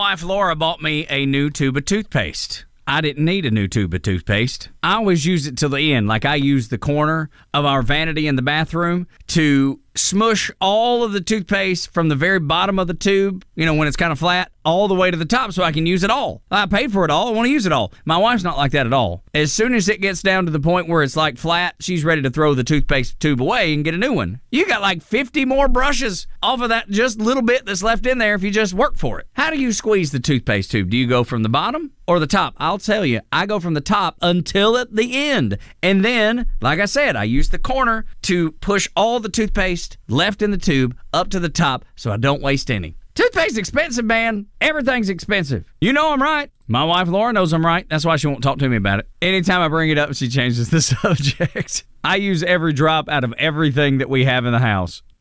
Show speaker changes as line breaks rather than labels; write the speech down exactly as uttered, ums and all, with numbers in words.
wife Laura bought me a new tube of toothpaste. I didn't need a new tube of toothpaste. I always use it till the end. Like I use the corner of our vanity in the bathroom to smush all of the toothpaste from the very bottom of the tube, you know, when it's kind of flat, all the way to the top so I can use it all. I paid for it all. I want to use it all. My wife's not like that at all. As soon as it gets down to the point where it's like flat, she's ready to throw the toothpaste tube away and get a new one. You got like fifty more brushes off of that just little bit that's left in there if you just work for it. How do you squeeze the toothpaste tube? Do you go from the bottom or the top? I'll tell you, I go from the top until at the end. And then, like I said, I use the corner to push all the toothpaste left in the tube up to the top so I don't waste any. Toothpaste's expensive, man. Everything's expensive. You know I'm right. My wife Laura knows I'm right. That's why she won't talk to me about it. Anytime I bring it up, she changes the subject. I use every drop out of everything that we have in the house.